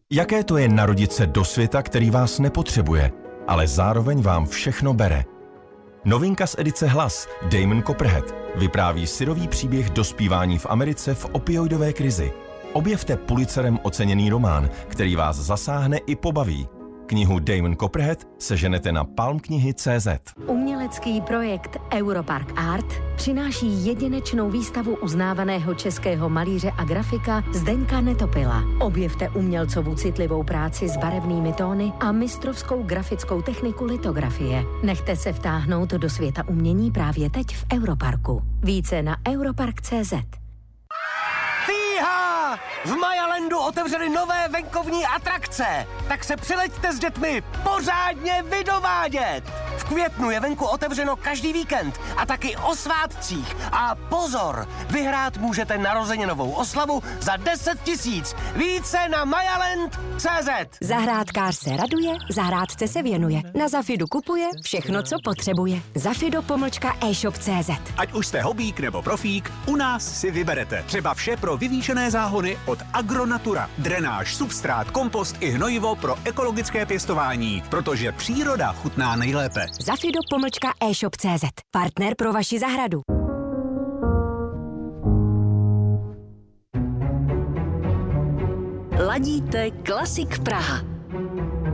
Jaké to je narodit se do světa, který vás nepotřebuje, ale zároveň vám všechno bere? Novinka z edice Hlas, Damon Copperhead, vypráví syrový příběh dospívání v Americe v opioidové krizi. Objevte Pulitzerem oceněný román, který vás zasáhne i pobaví. Knihu Damon Copperhead seženete na palmknihy.cz. Umělecký projekt Europark Art přináší jedinečnou výstavu uznávaného českého malíře a grafika Zdeňka Netopila. Objevte umělcovu citlivou práci s barevnými tóny a mistrovskou grafickou techniku litografie. Nechte se vtáhnout do světa umění právě teď v Europarku. Více na europark.cz. V Mayalandu otevřeli nové venkovní atrakce, tak se přileďte s dětmi pořádně vydovádět. V květnu je venku otevřeno každý víkend a taky o svátcích. A pozor, vyhrát můžete narozeninovou oslavu za 10 000. Více na mayaland.cz. Zahrádkář se raduje, zahrádce se věnuje. Na Zafidu kupuje všechno, co potřebuje. Zafido-e-shop.cz. Ať už jste hobík nebo profík, u nás si vyberete třeba vše pro vyvýšené záhony od Agronatura. Drenáž, substrát, kompost i hnojivo pro ekologické pěstování, protože příroda chutná nejlépe. Zafido-e-shop.cz. Partner pro vaši zahradu. Ladíte Klasik Praha.